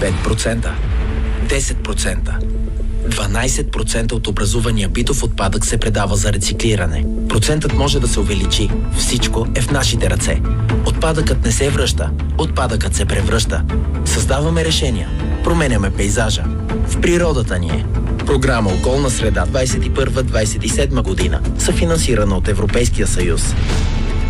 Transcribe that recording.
5%, 10%. 12% от образувания битов отпадък се предава за рециклиране. Процентът може да се увеличи. Всичко е в нашите ръце. Отпадъкът не се връща. Отпадъкът се превръща. Създаваме решения. Променяме пейзажа. В природата ни е. Програма Околна среда 21-27 година. Съфинансирана от Европейския съюз.